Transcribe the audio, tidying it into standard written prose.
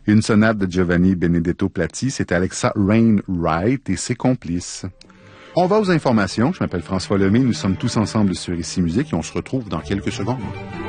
Une sonate de Giovanni Benedetto Platti, c'est Alexa Wainwright et ses complices. On va aux informations. Je m'appelle François Lemay. Nous sommes tous ensemble sur Ici Musique et on se retrouve dans quelques secondes.